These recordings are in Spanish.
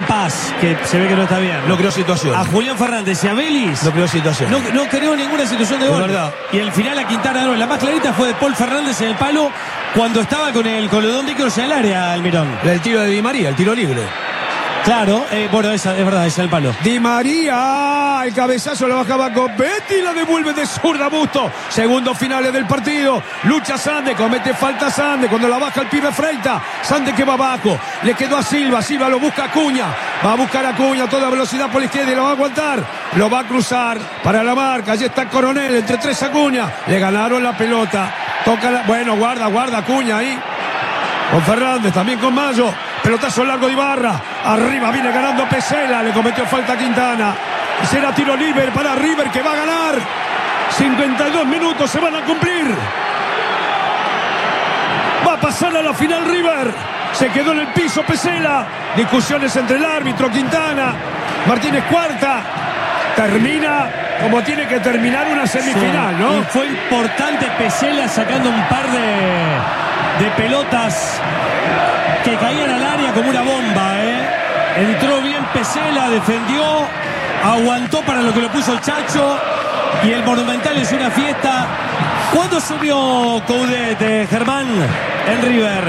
Paz, que se ve que no está bien. No creó situación. A Julián Fernández y a Vélez. No creó situación. No creó ninguna situación de gol. verdad. Y el final a Quintana no. La más clarita fue de Paul Fernández en el palo cuando estaba con los dos micros en el área, Almirón. El tiro de Di María, el tiro libre. Claro, bueno, esa es verdad, esa es el palo. Di María, el cabezazo la bajaba con Betty y la devuelve de zurda Busto. Segundos finales del partido. Lucha Sande, comete falta Sande. Cuando la baja el pibe Freita, Sande que va abajo. Le quedó a Silva, Silva lo busca a Acuña. Va a buscar a Acuña a toda velocidad por la izquierda y lo va a aguantar. Lo va a cruzar para la marca. Allí está Coronel, entre tres Acuña. Le ganaron la pelota. Toca la... Bueno, guarda Acuña ahí. Con Fernández, también con Mayo. Pelotazo largo de Ibarra. Arriba viene ganando Pesela. Le cometió falta a Quintana. Y será tiro libre para River que va a ganar. 52 minutos se van a cumplir. Va a pasar a la final River. Se quedó en el piso Pesela. Discusiones entre el árbitro Quintana. Martínez Cuarta. Termina como tiene que terminar una semifinal, sí, ¿no? Y fue importante Pesela sacando un par de pelotas que caían al área como una bomba, Entró bien Pesela, defendió, aguantó para lo que lo puso el Chacho. Y el Monumental es una fiesta. ¿Cuándo subió Coudet, Germán, en River?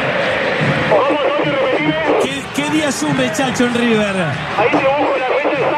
¿Qué día sube Chacho en River? Ahí te busco la fecha.